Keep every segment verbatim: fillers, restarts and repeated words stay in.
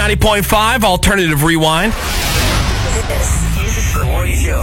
ninety point five, Alternative Rewind. This is the morning show.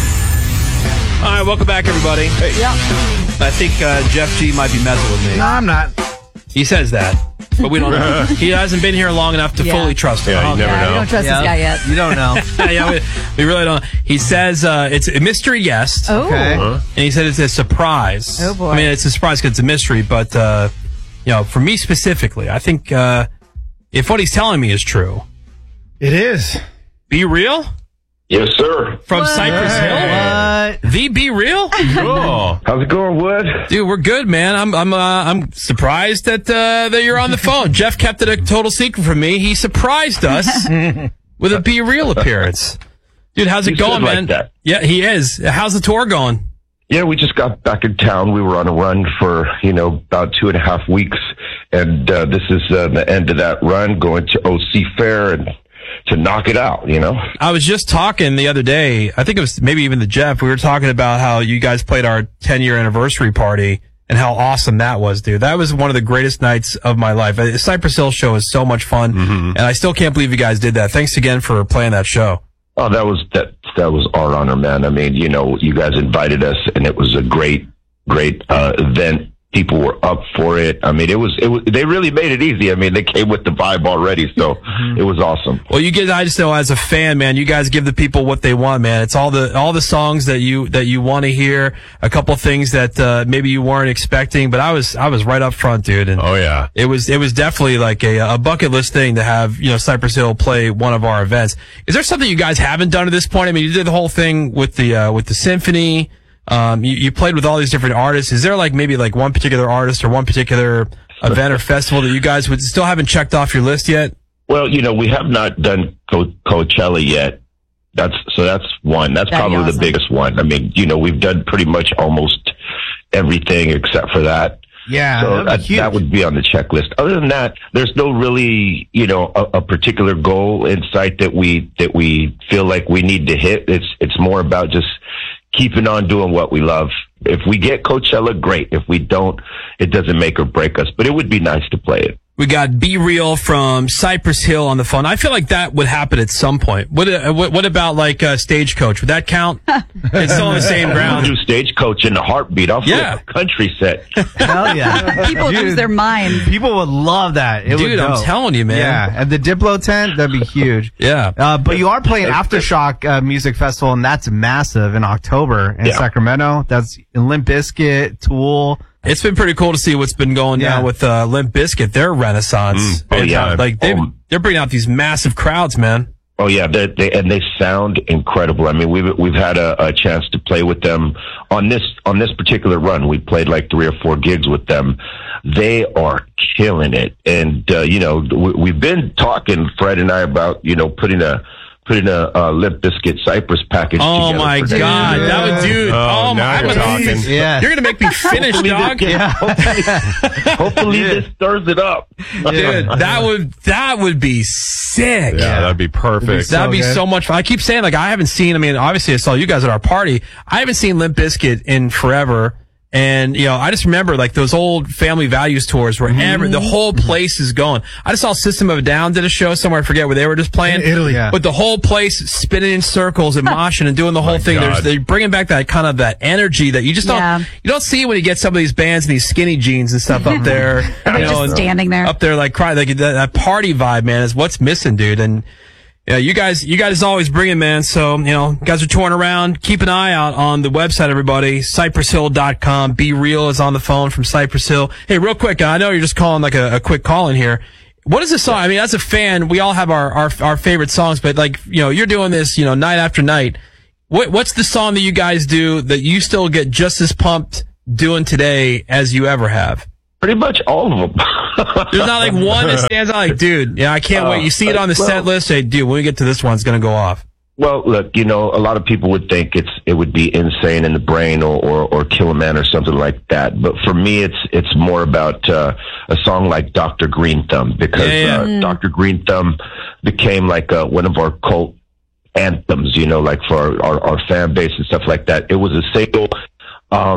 All right, welcome back, everybody. Hey. Yeah. I think uh, Jeff G might be messing with me. No, I'm not. He says that, but we don't know. He hasn't been here long enough to Yeah. fully trust him. Yeah, you never Yeah, know. we don't trust Yeah. this guy yet. You don't know. yeah, we, we really don't. He says uh, it's a mystery guest. Oh. Okay. And he said it's a surprise. Oh, boy. I mean, it's a surprise because it's a mystery, but, uh, you know, for me specifically, I think uh, if what he's telling me is true, It is. Be Real Yes, sir. from Cypress Hill. What? The Be Real? Cool. How's it going, Wood? Dude, we're good, man. I'm I'm uh, I'm surprised that uh, that you're on the phone. Jeff kept it a total secret from me. He surprised us with a Be Real appearance. Dude, how's it You going, said like man? that. Yeah, he is. How's the tour going? Yeah, we just got back in town. We were on a run for, you know, about two and a half weeks. And uh, this is uh, the end of that run, going to O C Fair and to knock it out, you know? I was just talking the other day. I think it was maybe even the Jeff. We were talking about how you guys played our ten year anniversary party and how awesome that was, dude. That was one of the greatest nights of my life. The Cypress Hill show is so much fun. Mm-hmm. And I still can't believe you guys did that. Thanks again for playing that show. Oh, that was that. That was our honor, man. I mean, you know, you guys invited us, and it was a great, great uh, event. People were up for it. I mean, it was, it was. They really made it easy. I mean, they came with the vibe already, so it was awesome. Well, you guys, I just know as a fan, man, you guys give the people what they want, man. It's all the all the songs that you that you want to hear. A couple things that uh, maybe you weren't expecting, but I was I was right up front, dude. And Oh, yeah. It was it was definitely like a a bucket list thing to have, you know, Cypress Hill play one of our events. Is there something you guys haven't done at this point? I mean, you did the whole thing with the uh, with the symphony. Um, you, you played with all these different artists. Is there like maybe like one particular artist or one particular event or festival that you guys would still haven't checked off your list yet? Well, you know, we have not done Co- Coachella yet. That's so that's one. That's That'd be probably awesome. the biggest one. I mean, you know, we've done pretty much almost everything except for that. Yeah, So that'd be that, huge. that would be on the checklist. Other than that, there's no really, you know, a, a particular goal in sight that we that we feel like we need to hit. It's it's more about just keeping on doing what we love. If we get Coachella, great. If we don't, it doesn't make or break us. But it would be nice to play it. We got Be Real from Cypress Hill on the phone. I feel like that would happen at some point. What uh, what, what about like uh, Stagecoach? Would that count? It's still on the same We'll ground. do Stagecoach in a heartbeat. I'll Yeah. flip a country set. Hell yeah. People Dude, lose their mind. People would love that. It would Dude, I'm go. telling you, man. Yeah, and the Diplo tent, that'd be huge. Yeah. Uh, but you are playing Aftershock uh, Music Festival, and that's massive in October in Yeah. Sacramento. That's Limp Bizkit, Tool. It's been pretty cool to see what's been going Yeah. down with uh, Limp Bizkit. Their renaissance. Mm. Oh, And, yeah. uh, like they Um, they're bringing out these massive crowds, man. Oh yeah, they, they, and they sound incredible. I mean, we've we've had a, a chance to play with them on this on this particular run. We played like three or four gigs with them. They are killing it, and uh, you know, we, we've been talking, Fred and I, about you know putting a putting a, a Limp Bizkit Cypress package. Oh together my for next God, year. that would, dude. Oh, Oh, now my, you're I would- talking. Yeah. You're gonna make me finish, Hopefully, dog. this, gets- hopefully, hopefully this stirs it up. Dude, that would that would be sick. Yeah, that'd be perfect. That'd be good. so much fun. I keep saying, like, I haven't seen, I mean, obviously I saw you guys at our party. I haven't seen Limp Bizkit in forever. And, you know, I just remember like those old Family Values tours where every, the whole place is going. I just saw System of a Down did a show somewhere, I forget where they were just playing. In Italy. Yeah. But the whole place spinning in circles and moshing and doing the whole My thing. There's, God. they're bringing back that kind of that energy that you just don't, Yeah. you don't see when you get some of these bands in these skinny jeans and stuff up there. You They're know, just and- standing there. up there like crying, like that, that party vibe, man, is what's missing, dude. And yeah, you guys, you guys always bring it, man. So, you know, you guys are touring around. Keep an eye out on the website, everybody. Cypress Hill dot com. Be Real is on the phone from Cypress Hill. Hey, real quick, I know you're just calling like a, a quick call in here. What is the song? I mean, as a fan, we all have our, our, our favorite songs, but like, you know, you're doing this, you know, night after night. What, what's the song that you guys do that you still get just as pumped doing today as you ever have? Pretty much all of them. There's not like one that stands out like, dude, yeah, I can't Uh, wait. You see it on the well- set list, say, dude, when we get to this one, it's going to go off. Well, look, you know, a lot of people would think it's it would be Insane in the Brain or, or, or Kill a Man or something like that. But for me, it's it's more about uh, a song like Doctor Green Thumb because Yeah, yeah. Uh, Doctor Green Thumb became like uh, one of our cult anthems, you know, like for our, our, our fan base and stuff like that. It was a single. Um,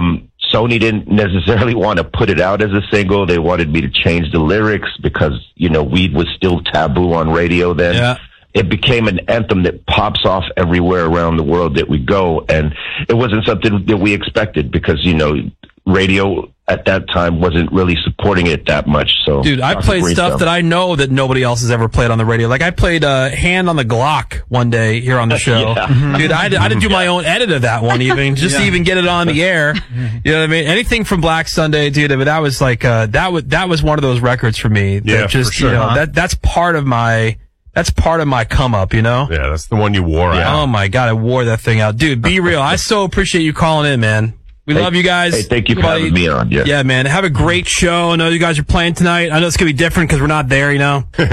Sony didn't necessarily want to put it out as a single. They wanted me to change the lyrics because, you know, weed was still taboo on radio then. Yeah. It became an anthem that pops off everywhere around the world that we go. And it wasn't something that we expected because, you know, radio at that time wasn't really supporting it that much. So, dude, I played stuff that I know that nobody else has ever played on the radio. Like I played uh, Hand on the Glock one day here on the show. Yeah. Dude, I had, to, I had to do my own edit of that one even, just yeah. to even get it on the air. You know what I mean? Anything from Black Sunday, dude, but that was like, uh, that was, that was one of those records for me. That yeah, just, for sure. you know, huh? that, that's part of my, that's part of my come up, you know? Yeah, that's the one you wore yeah. out. Oh my God, I wore that thing out. Dude, be real. I so appreciate you calling in, man. We hey, love you guys. Hey, thank you for having me on. Yeah. yeah, man. Have a great show. I know you guys are playing tonight. I know it's going to be different because we're not there, you know? but,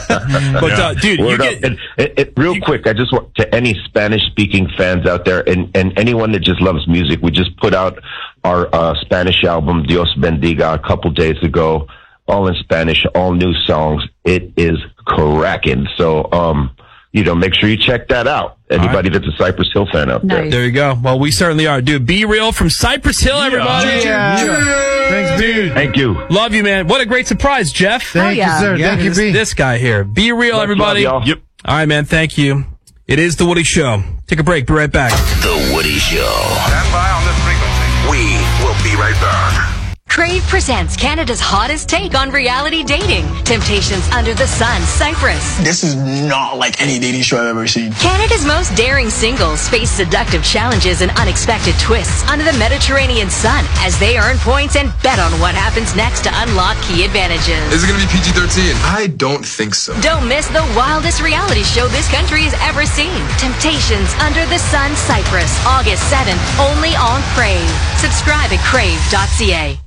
yeah. uh, dude, Word you get... and, and, and real you, quick, I just want to any Spanish-speaking fans out there and, and anyone that just loves music, we just put out our uh, Spanish album, Dios Bendiga, a couple days ago. All in Spanish, all new songs. It is cracking. So, um, you know, make sure you check that out. Anybody right. that's a Cypress Hill fan out there. Nice. There you go. Well, we certainly are. Dude, Be Real from Cypress Hill, everybody. Yeah. Yeah. Yeah. Thanks, dude. Thank you. Love you, man. What a great surprise, Jeff. Thank oh, yeah. you, sir. Yeah, Thank you, this, B. This guy here. Be Real, Much everybody. Love, yep. All right, man. Thank you. It is The Woody Show. Take a break. Be right back. The Woody Show. Stand by on this frequency. We will be right back. Crave presents Canada's hottest take on reality dating. Temptations Under the Sun, Cyprus. This is not like any dating show I've ever seen. Canada's most daring singles face seductive challenges and unexpected twists under the Mediterranean sun as they earn points and bet on what happens next to unlock key advantages. Is it going to be P G thirteen? I don't think so. Don't miss the wildest reality show this country has ever seen. Temptations Under the Sun, Cyprus. August seventh, only on Crave. Subscribe at crave dot c a.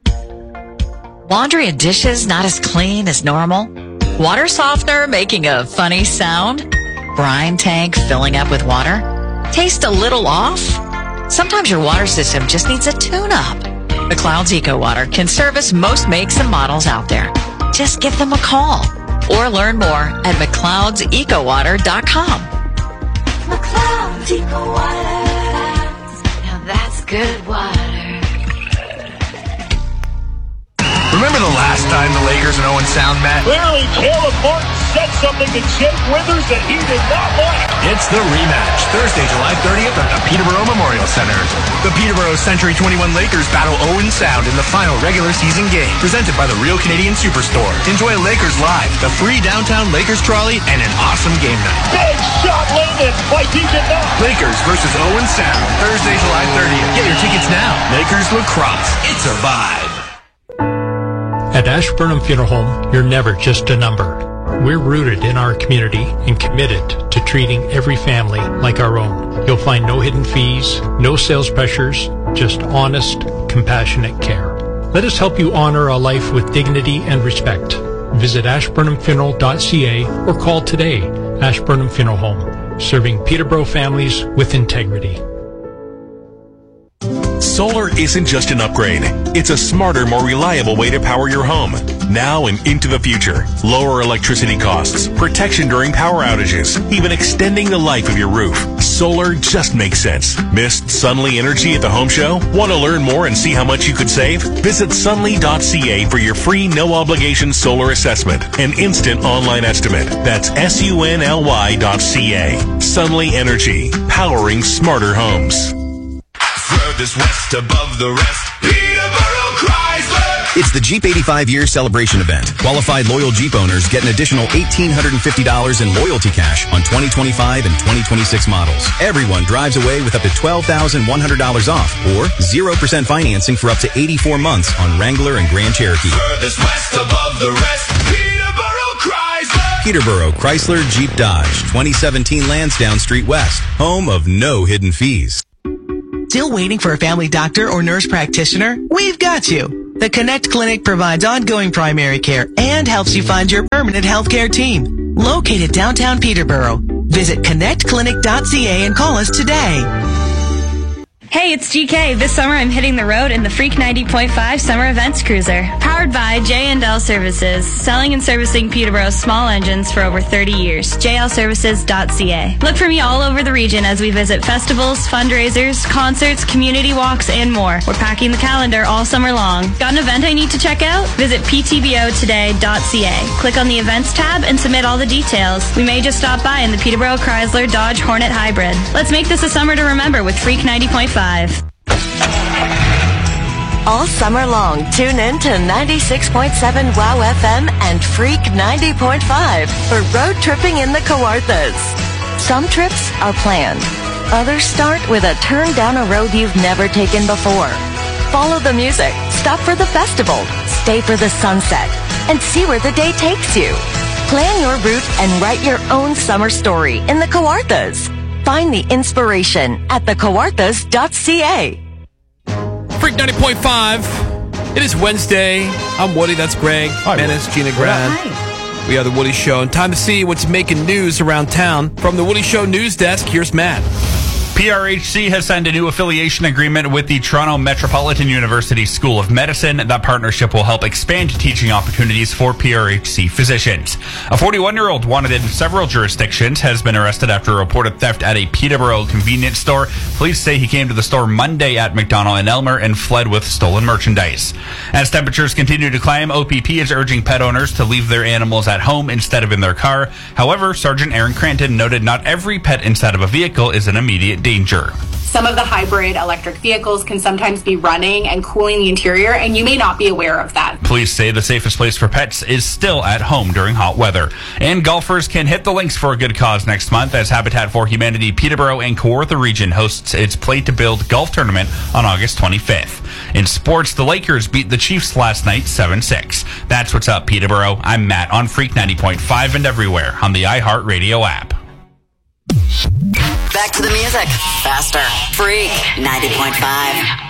Laundry and dishes not as clean as normal? Water softener making a funny sound? Brine tank filling up with water? Taste a little off? Sometimes your water system just needs a tune-up. McLeod's Eco Water can service most makes and models out there. Just give them a call or learn more at mcleods eco water dot com. McLeod's Eco Water. Now that's good water. Remember the last time the Lakers and Owen Sound met? Clearly, Caleb Martin said something to Jake Withers that he did not like. It's the rematch, Thursday, July thirtieth at the Peterborough Memorial Center. The Peterborough Century twenty-one Lakers battle Owen Sound in the final regular season game, presented by the Real Canadian Superstore. Enjoy Lakers Live, the free downtown Lakers trolley, and an awesome game night. Big shot landed by D J Knox. Lakers versus Owen Sound, Thursday, July thirtieth. Get your tickets now. Lakers Lacrosse. It's a vibe. At Ashburnham Funeral Home, you're never just a number. We're rooted in our community and committed to treating every family like our own. You'll find no hidden fees, no sales pressures, just honest, compassionate care. Let us help you honor a life with dignity and respect. Visit ashburnham funeral dot c a or call today. Ashburnham Funeral Home, serving Peterborough families with integrity. Solar isn't just an upgrade. It's a smarter, more reliable way to power your home. Now and into the future. Lower electricity costs, protection during power outages, even extending the life of your roof. Solar just makes sense. Missed Sunly Energy at the home show? Want to learn more and see how much you could save? Visit sunly dot c a for your free no-obligation solar assessment and instant online estimate. That's S U N L Y dot C A. Sunly Energy. Powering smarter homes. Furthest west above the rest, Peterborough Chrysler. It's the Jeep eighty-five year celebration event. Qualified loyal Jeep owners get an additional one thousand eight hundred fifty dollars in loyalty cash on twenty twenty-five and twenty twenty-six models. Everyone drives away with up to twelve thousand one hundred dollars off or zero percent financing for up to eighty-four months on Wrangler and Grand Cherokee. Furthest west above the rest, Peterborough Chrysler. Peterborough Chrysler Jeep Dodge, twenty seventeen Lansdowne Street West, home of no hidden fees. Still waiting for a family doctor or nurse practitioner? We've got you. The Connect Clinic provides ongoing primary care and helps you find your permanent healthcare team. Located downtown Peterborough. Visit connect clinic dot c a and call us today. Hey, it's G K. This summer I'm hitting the road in the Freak ninety point five Summer Events Cruiser. Powered by J and L Services, selling and servicing Peterborough's small engines for over thirty years. J L services dot C A. Look for me all over the region as we visit festivals, fundraisers, concerts, community walks, and more. We're packing the calendar all summer long. Got an event I need to check out? Visit P T B O today dot C A. Click on the events tab and submit all the details. We may just stop by in the Peterborough Chrysler Dodge Hornet Hybrid. Let's make this a summer to remember with Freak ninety point five. All summer long, tune in to ninety-six point seven WOW F M and Freak ninety point five for road tripping in the Kawarthas. Some trips are planned. Others start with a turn down a road you've never taken before. Follow the music, stop for the festival, stay for the sunset, and see where the day takes you. Plan your route and write your own summer story in the Kawarthas. Find the inspiration at the kawarthas dot C A. Freak ninety point five. It is Wednesday. I'm Woody. That's Greg. Hi, Menace, Woody. Gina Grad. We are the Woody Show. And time to see what's making news around town. From the Woody Show news desk, here's Matt. P R H C has signed a new affiliation agreement with the Toronto Metropolitan University School of Medicine. That partnership will help expand teaching opportunities for P R H C physicians. A forty-one-year-old wanted in several jurisdictions has been arrested after reported theft at a Peterborough convenience store. Police say he came to the store Monday at McDonald and Elmer and fled with stolen merchandise. As temperatures continue to climb, O P P is urging pet owners to leave their animals at home instead of in their car. However, Sergeant Aaron Cranton noted not every pet inside of a vehicle is an immediate danger. Some of the hybrid electric vehicles can sometimes be running and cooling the interior, and you may not be aware of that. Police say the safest place for pets is still at home during hot weather. And golfers can hit the links for a good cause next month as Habitat for Humanity Peterborough and Kawartha region hosts its Play to Build golf tournament on August twenty-fifth. In sports, the Lakers beat the Chiefs last night seven six. That's what's up, Peterborough. I'm Matt on Freak ninety point five and everywhere on the iHeartRadio app. Back to the music. Faster. Freak ninety point five.